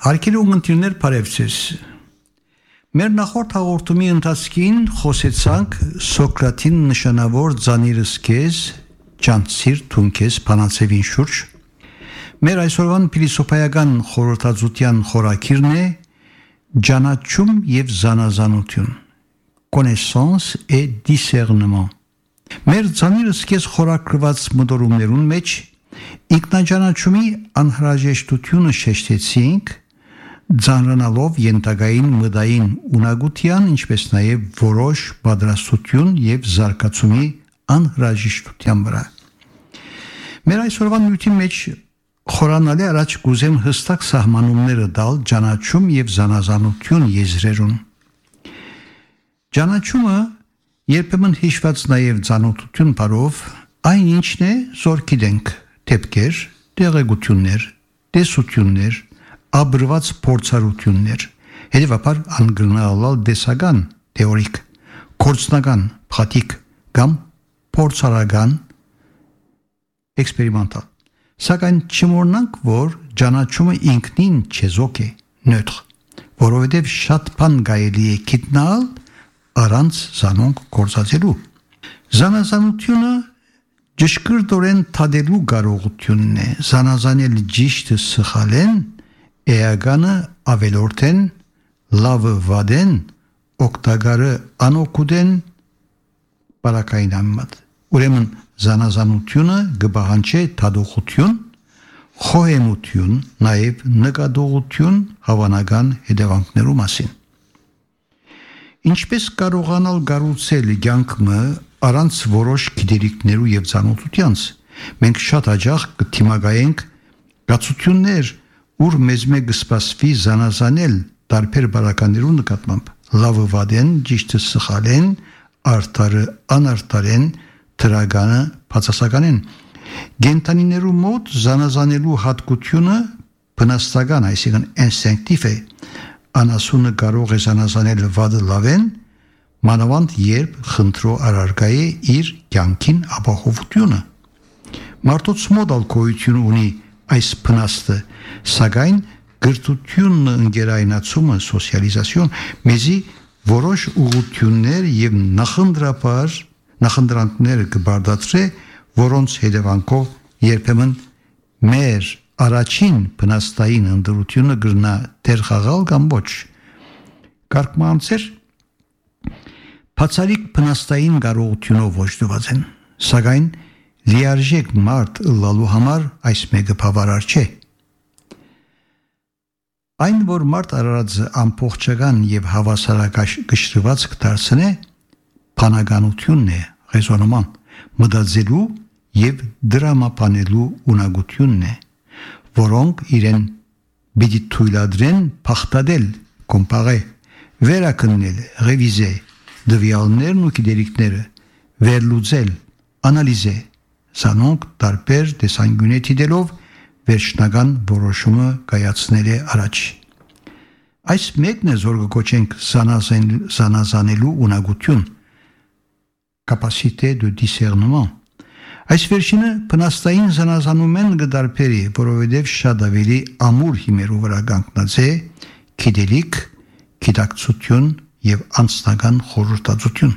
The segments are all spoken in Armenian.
Հարգելի ունգընտիրներ, բարևձեզ։ Մեր նախորդ հաղորդումի ընթացքին խոսեցանք Սոկրատին նշանավոր «Ձանիրս քեզ, ջանցիր թուն քեզ» բանացևին շուրջ։ Մեր այսօրվան փիլիսոփայական խորհրդածության խորաքիրն է ջանաչում եւ զանազանություն, connaissance et discernement։ Մեր «Ձանիրս քեզ» խորագրված մտորումներուն մեջ ինքնաճանաչումի անհրաժեշտությունը շեշտեցինք, ձանրանալով ենթակային մտային ունակության, ինչպես նաև որոշ պատրաստություն եւ զարգացումի անհրաժեշտության վրա։ Մեր այսօրվան նյութի մեջ խորանալի առաջ կուզեմ հստակ սահմանումները տալ ճանաչում եւ զանազանություն եզրերուն։ Ճանաչումը երբեմն հիշված նաև ծանոթություն բառով այն ինչն է, որ գիտենք, դեպքեր, տեղեկություններ, տեսություններ, աբրված փորձառություններ, հետևաբար անգրնալալ դեսական, թեորիկ, կորցնական, փաթիկ կամ փորձարական, էքսպերիմենտալ։ Սակայն չմոռնանք, որ ճանաչումը ինքնին չեզոք է, նյութր, որովհետև շատ բան կարելի է գտնել առանց զանոնք գործածելու։ Զանազանությունը ճշգրտորեն թադելու կարողությունն է, զանազանել ճիշտը սխալեն, էականը ավելորդեն, լավը վադեն, օգտակարը անօգուտեն, բարակային ամմատ։ Ուրեմն զանազանությունը կպահանջի թադողություն, խոհեմություն, նաև նկատողություն հավանական հետևանքներու մասին։ Ինչպես կարողանալ կառուցել կյանքը առանց որոշ գիտելիքներու եւ ծանոթությանց, մենք շատ հաճախ կդիմակայենք գացություններ, ուր մեզ մեկ կսպասվի զանազանել տարբեր բարականներու նկատմամբ, լավը վադեն, ճիշտը սխալեն, արդարը անարդարեն, թրագանը բացասականեն։ Գենտանիներու մոտ զանազանելու հատկությունը բնաստական, այսինքն ինստինկտիվ է, անասունը կարող է զանազանել վադը լավեն, մանավանդ երբ խնդրո առարկայի իր կյանքին ապահովությունը։ Մարդոց մոտ ալկոյություն ունի այս փնաստը, սակայն գրթությունն ընկերայնացումը, սոցիալիզացիոն մեզի որոշ ուղղություններ եւ նախընդրանքներ կբարդացրե, որոնց հետևանքով երբեմն մեր առաջին փնաստային ընդրությունը գրնա դեր խաղալ կամ ոչ։ Կարգմանցեր բացառիկ փնաստային կարողությունով ոչնված են, սակայն լիարժեք մարդ ըլլալու համար այս մեկը բավարար չէ։ Այն, որ մարդ արարածը ամբողջական եւ հավասարակշռված կդարձնե, բանականությունն է, ռեզոնոման, մտածելու եւ դրամապանելու ունակությունն է, որոնք իրեն պիտի թույլատրեն փախտadel, կոմպարե, վերականգնել, ռևիզե, դվյալներն ու գիտելիքները, վերլուծել, անալիզե, զանոնք տարբեր տեսանկյունի դիտելով վերջնական որոշումը կայացնել է առաջ։ Այս մեկն է, որ կոչենք զանազանելու ունակություն, capacité de discernement։ Այս վերջինը փնաստային զանազանում են կդարբերի, որովհետև շատ ավելի ամուր հիմերու վրա կանգնած է գիտելիք, գիտակցություն եւ անձնական խորհրդածություն։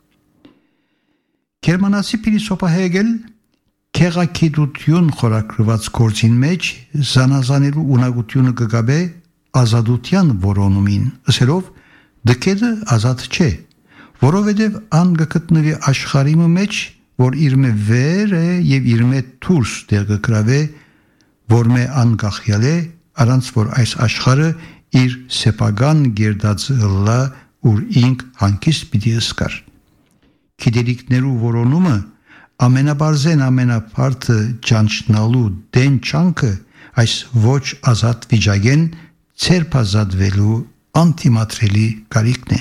Գերմանացի փիլիսոփա Հեգել քեղագիտություն խորագրված գործին մեջ զանազանելու ունակությունը կգաբե ազատության որոնումին, ասելով դկեդը ազատ չէ, որովհետև ան կգտնվի աշխարհի մեջ, որ իր մե վեր է եւ իր մե դուրս դեր կգրավե, որ մե անգախյալ է, առանց որ այս աշխարհը իր սեփական գերդածը լա, ուր ինք հանգիստ պիտի ըսկար։ Գիտելիքներու որոնումը ամենաբարձեն ամենապարդը ճանչնալու դեն չանքը այս ոչ ազատ վիճակեն ցերպազատվելու անտիմատրելի կարիքն է։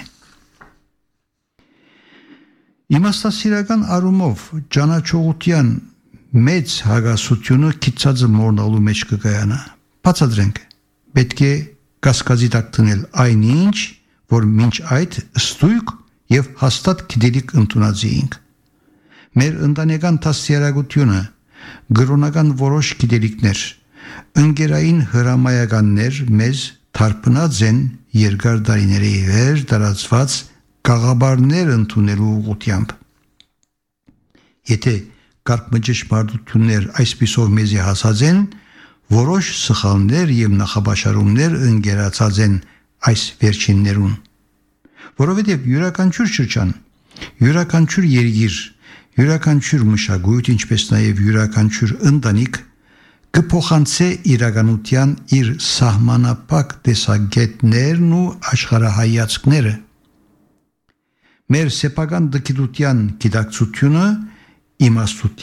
Իմաստասիրական առումով ճանաչողության մեծ հագասությունը քիծածը մոռնալու մեջ կկայանա։ Բացատրենք, պետք է կասկածի տակ դնել այնինչ, որ մինչ այդ ստույգ եւ հաստատ գիտելիք ընդունած էինք։ Մեր ընտանեկան դաստիարակությունը, գրոնական որոշ գիտելիքներ, ընկերային հրամայականներ մեզ թարփնած են երկար տարիների վեր տարածված գաղաբարներ ընդունելու ուղղությամբ։ Եթե կարգմճշմարտություններ այսպիսով մեզի հասած են, որոշ սխալներ եւ նախաբաշարումներ ընկերացած են այս վերջիններուն, որովհետեւ յուրաքանչյուր շրջան, յուրաքանչյուր երկիր, յուրաքանչյուր մշակույթ, ինչպես նաեւ յուրաքանչյուր ընտանիք կփոխանցե իրականության իր սահմանափակ տեսակետներն ու աշխարհայացքները։ Մեր սեփական դկիտության գիտակցությունը իմաստության